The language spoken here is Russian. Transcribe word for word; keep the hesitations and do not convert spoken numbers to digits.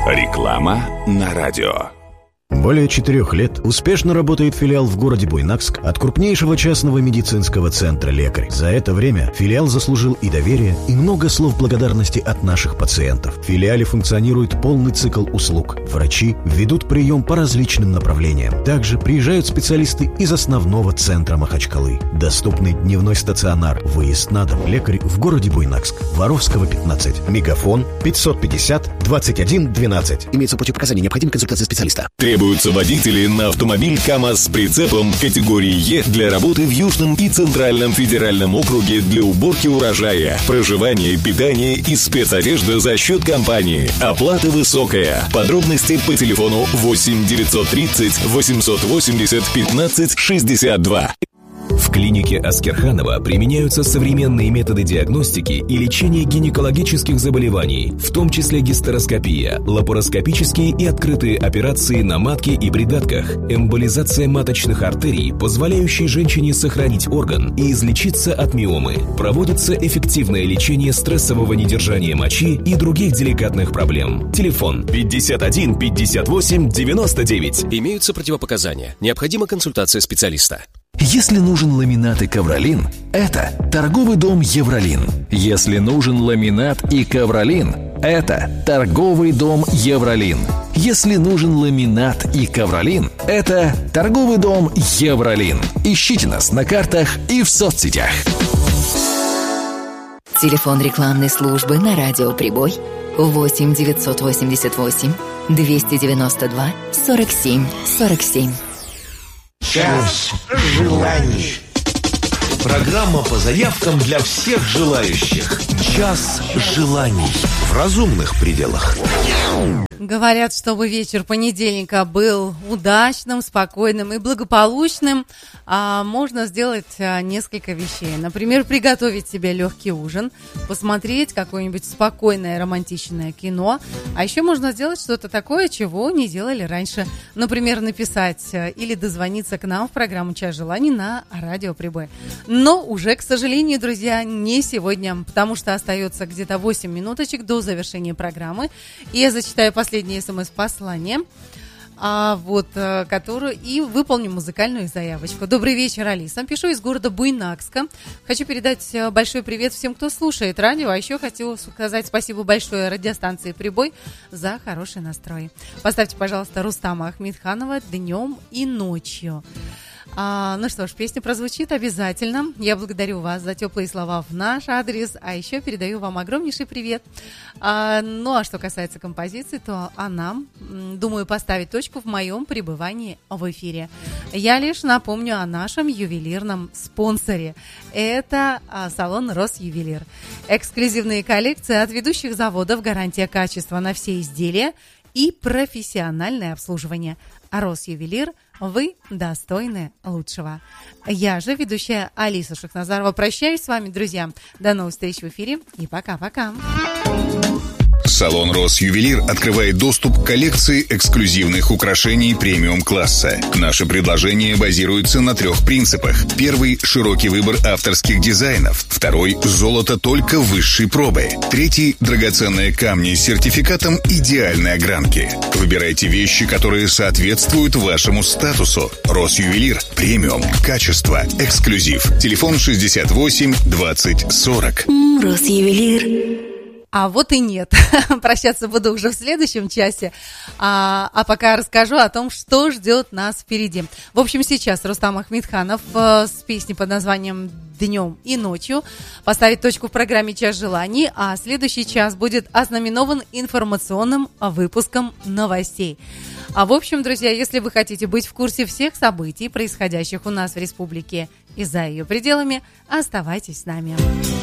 Реклама на радио. Более четырех лет успешно работает филиал в городе Буйнакск от крупнейшего частного медицинского центра «Лекарь». За это время филиал заслужил и доверие, и много слов благодарности от наших пациентов. В филиале функционирует полный цикл услуг. Врачи ведут прием по различным направлениям. Также приезжают специалисты из основного центра Махачкалы. Доступный дневной стационар, выезд на дом. «Лекарь» в городе Буйнакск. Воровского, пятнадцать. Мегафон пятьсот пятьдесят двадцать один двенадцать. Имеются противопоказания, необходима консультация специалиста. Требуются водители на автомобиль КАМАЗ с прицепом категории Е для работы в Южном и Центральном федеральном округе для уборки урожая, проживания, питания и спецодежды за счет компании. Оплата высокая. Подробности по телефону восемь девятьсот тридцать восемьсот восемьдесят пятнадцать шестьдесят два. В клинике Аскерханова применяются современные методы диагностики и лечения гинекологических заболеваний, в том числе гистероскопия, лапароскопические и открытые операции на матке и придатках, эмболизация маточных артерий, позволяющие женщине сохранить орган и излечиться от миомы. Проводится эффективное лечение стрессового недержания мочи и других деликатных проблем. Телефон пятьдесят один пятьдесят восемь девяносто девять. Имеются противопоказания. Необходима консультация специалиста. Если нужен ламинат и ковролин, это торговый дом «Евролин». Если нужен ламинат и ковролин, это торговый дом «Евролин». Если нужен ламинат и ковролин, это торговый дом «Евролин». Ищите нас на картах и в соцсетях. Телефон рекламной службы на радио «Прибой» восемь девятьсот восемьдесят восемь двести девяносто два сорок семь сорок семь. Час желаний. Программа по заявкам для всех желающих. Час желаний. В разумных пределах. Говорят, чтобы вечер понедельника был удачным, спокойным и благополучным, а можно сделать а, несколько вещей. Например, приготовить себе легкий ужин, посмотреть какое-нибудь спокойное романтичное кино. А еще можно сделать что-то такое, чего не делали раньше. Например, написать или дозвониться к нам в программу «Час желаний» на радио «Прибой». Но уже, к сожалению, друзья, не сегодня, потому что остается где-то восемь минуточек до завершения программы. И я зачитаю последнее смс-послание, а, вот, а, которую и выполню музыкальную заявочку. Добрый вечер, Алиса. Пишу из города Буйнакска. Хочу передать большой привет всем, кто слушает радио, а еще хочу сказать спасибо большое радиостанции «Прибой» за хороший настрой. Поставьте, пожалуйста, Рустама Ахмедханова «Днем и ночью». А, ну что ж, песня прозвучит обязательно. Я благодарю вас за теплые слова в наш адрес, а еще передаю вам огромнейший привет. А, ну а что касается композиции, то она, думаю, поставит точку в моем пребывании в эфире. Я лишь напомню о нашем ювелирном спонсоре. Это а, салон «Росювелир». Эксклюзивные коллекции от ведущих заводов, гарантия качества на все изделия и профессиональное обслуживание. А «Росювелир» вы достойны лучшего. Я же, ведущая Алиса Шахназарова, прощаюсь с вами, друзья. До новых встреч в эфире и пока-пока. Салон «Росювелир» открывает доступ к коллекции эксклюзивных украшений премиум-класса. Наше предложение базируется на трех принципах. Первый – широкий выбор авторских дизайнов. Второй – золото только высшей пробы. Третий – драгоценные камни с сертификатом идеальной огранки. Выбирайте вещи, которые соответствуют вашему статусу. «Росювелир» – премиум, качество, эксклюзив. Телефон шестьдесят восемь двадцать сорок. «Росювелир». А вот и нет. Прощаться буду уже в следующем часе. А, а пока расскажу о том, что ждет нас впереди. В общем, сейчас Рустам Ахмедханов э, с песней под названием «Днем и ночью» поставит точку в программе «Час желаний», а следующий час будет ознаменован информационным выпуском новостей. А в общем, друзья, если вы хотите быть в курсе всех событий, происходящих у нас в республике и за ее пределами, оставайтесь с нами.